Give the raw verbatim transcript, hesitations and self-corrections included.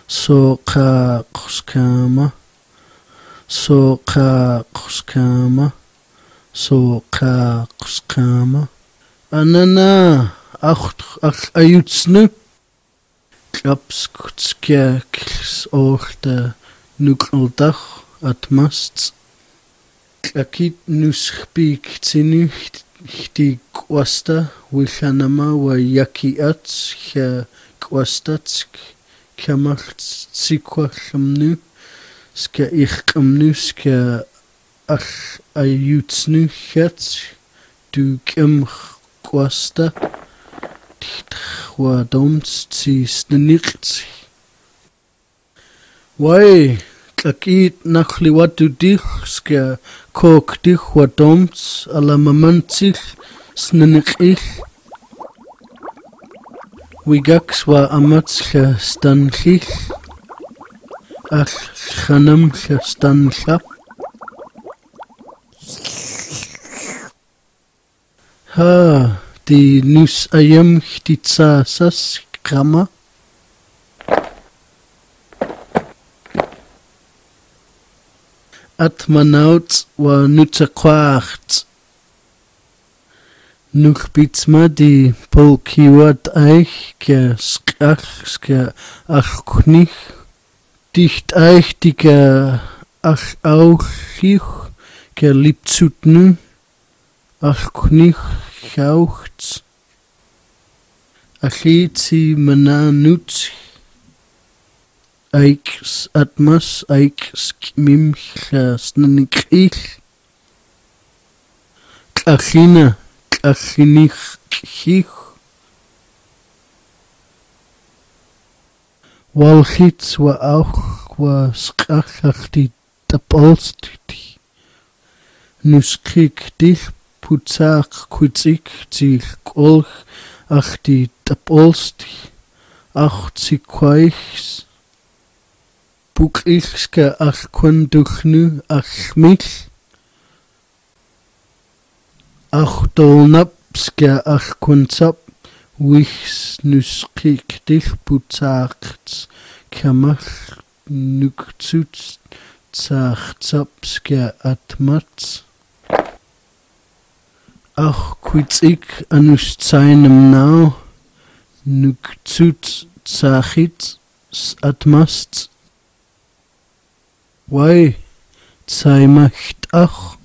Soqaqskama Soqaqskama Soqaqskama Anana acht ayutsnu Klapskutskjaks orte nukldag atmast Klakit nuskpik tinucht die kwasta wilhanama wa yakiat kha kwastatsk kamalt tsikwalamnu ska ikhkamnu ska al ayutsnu khat du kem kwasta wa doms tsi snniqt wai klakit nakhliwatu dich ska kok dich wa doms ala mamantik snniqil wigaks wa amatsla stankhil al khanam stankhla ha die nus ayam htitsasas grama atmanaut wa nutaqart nukhbitsma di polkiwat eich ke skach ke achknich dicht eich die ke ach auchich ke liptsutnu achknich chaucht achiti mananut eiks atmas eiks mimchla snnikil klachina klachinich chich walchit wa auch wa skachachti tapolstiti nuskik dich putzak kutzik til kolch ach die tapolsti ach tsikwaich Bukilska ach kunduchnu ach mich ach dolnapska ach kunsap wich nuskik dich putzakt kamach nuktsut tsachtsapska atmats ach kuitzik anus seinem nau nuktsut tsachit atmast Wai, zei macht ach.